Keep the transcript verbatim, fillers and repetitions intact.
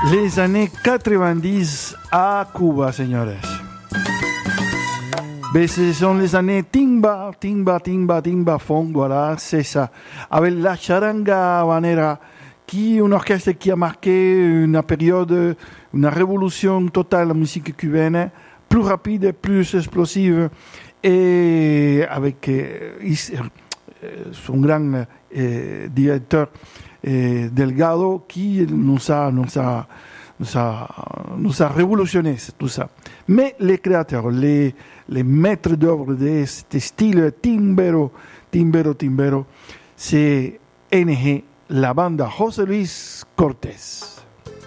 Les années quatre-vingt-dix à Cuba, señores. Mais ce sont les années timba, timba, timba, timba, funk, voilà, c'est ça. Avec la charanga habanera, qui est une orchestre qui a marqué une période, une révolution totale de la musique cubaine, plus rapide, plus explosive, et avec euh, son grand euh, directeur euh, Delgado, qui nous a, nous a, nous a, nous a révolutionné tout ça. Mais les créateurs, les, les maîtres d'œuvre de ce style timbero, timbero, timbero, c'est N G, la banda José Luis Cortés.